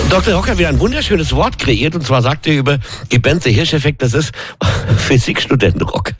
Dr. Rock hat wieder ein wunderschönes Wort kreiert, und zwar sagt er über Gebenze-Hirscheffekt, das ist Physikstudentenrock.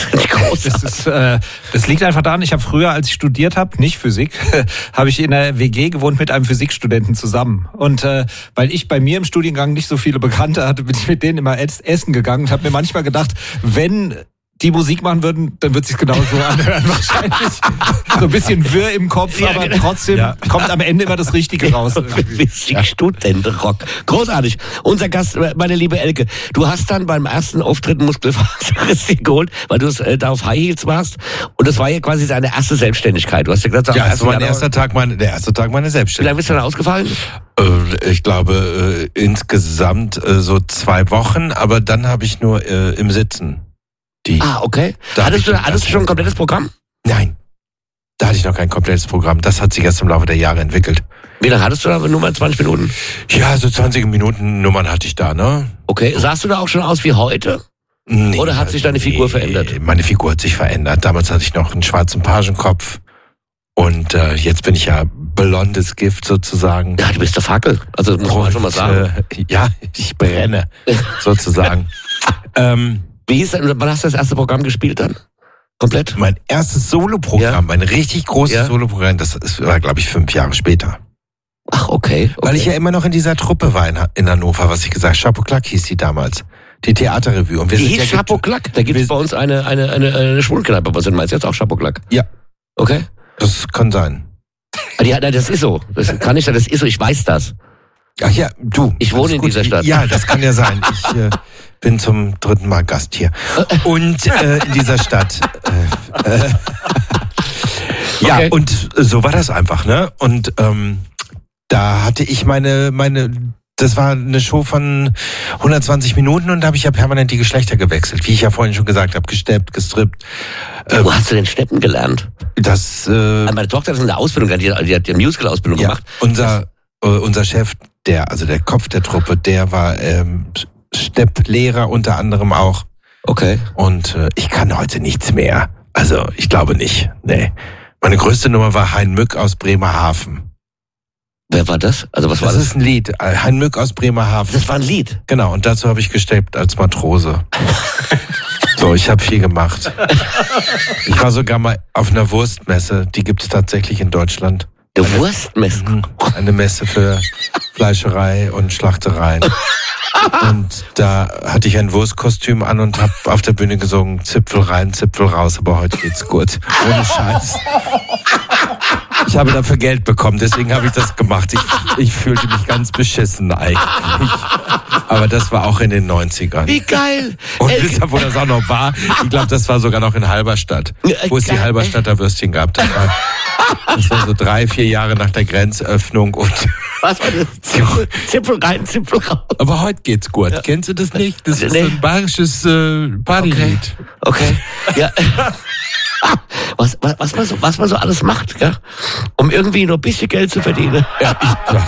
Das liegt einfach daran, ich habe früher, als ich studiert habe, nicht Physik, habe ich in einer WG gewohnt mit einem Physikstudenten zusammen. Und weil ich bei mir im Studiengang nicht so viele Bekannte hatte, bin ich mit denen immer essen gegangen und habe mir manchmal gedacht, wenn die Musik machen würden, dann wird es sich genau so anhören wahrscheinlich. So ein bisschen wirr im Kopf, ja, aber trotzdem kommt am Ende immer das Richtige raus. Studentenrock. Großartig. Unser Gast, meine liebe Elke, du hast dann beim ersten Auftritt Muskelfaserriss geholt, weil du da auf High Heels warst, und das war ja quasi deine erste Selbstständigkeit. Du hast ja gesagt, das war der erste Tag meiner Selbstständigkeit. Wie lange bist du dann ausgefallen? Ich glaube insgesamt so 2 Wochen, aber dann habe ich nur im Sitzen. Okay. Hattest du schon ein komplettes Programm? Nein, da hatte ich noch kein komplettes Programm. Das hat sich erst im Laufe der Jahre entwickelt. Wie lange hattest du da? Nur mal 20 Minuten? Ja, so 20 Minuten Nummern hatte ich da, ne? Okay, sahst du da auch schon aus wie heute? Nee, oder hat sich deine Figur verändert? Meine Figur hat sich verändert. Damals hatte ich noch einen schwarzen Pagenkopf. Und jetzt bin ich ja blondes Gift sozusagen. Ja, du bist der Fackel. Also muss man schon mal sagen. Ja, ich brenne sozusagen. Wie hieß denn, wann hast du das erste Programm gespielt dann? Komplett? Mein erstes Soloprogramm, mein richtig großes Soloprogramm, das war, glaube ich, 5 Jahre später. Ach, okay. Weil ich ja immer noch in dieser Truppe war in Hannover, was ich gesagt habe. Chapeau Claque hieß die damals. Die Theaterrevue. Und die hieß Chapeau Claque? Da gibt es bei uns eine Schwulenkneipe, was meinst du jetzt auch Chapeau Claque? Ja. Okay. Das kann sein. Das ist so. Das ist so, ich weiß das. Ach ja, du. Ich wohne in dieser Stadt. Ja, das kann ja sein. Ich bin zum 3. Mal Gast hier. Und in dieser Stadt. Ja, okay. Und so war das einfach, ne? Und da hatte ich das war eine Show von 120 Minuten, und da habe ich ja permanent die Geschlechter gewechselt. Wie ich ja vorhin schon gesagt habe, gesteppt, gestrippt. Wo hast du denn Steppen gelernt? Meine Tochter ist in der Ausbildung, die hat die Musical-Ausbildung gemacht. Unser Chef, der Kopf der Truppe, der war Stepplehrer unter anderem auch. Okay. Und ich kann heute nichts mehr. Also ich glaube nicht. Nee. Meine größte Nummer war Hein Mück aus Bremerhaven. Wer war das? Also was war das? Das ist ein Lied. Hein Mück aus Bremerhaven. Das war ein Lied? Genau, und dazu habe ich gesteppt als Matrose. So, ich habe viel gemacht. Ich war sogar mal auf einer Wurstmesse. Die gibt es tatsächlich in Deutschland. Eine Wurstmesse? Eine Messe für Fleischerei und Schlachtereien. Und da hatte ich ein Wurstkostüm an und habe auf der Bühne gesungen, Zipfel rein, Zipfel raus, aber heute geht's gut. Ohne Scheiß. Ich habe dafür Geld bekommen, deswegen habe ich das gemacht. Ich fühlte mich ganz beschissen eigentlich. Aber das war auch in den 90ern. Wie geil! Und wisst ihr, wo das auch noch war? Ich glaube, das war sogar noch in Halberstadt, wo es die Halberstadter Würstchen gab. Das war so 3-4 Jahre nach der Grenzöffnung. Und was war das? Zipfel rein, Zipfel raus. Aber heute geht's gut. Ja. Kennst du das nicht? Das ist ein bayerisches Partylied. Okay. Ja. Was man so alles macht, gell? Um irgendwie nur ein bisschen Geld zu verdienen. Ja,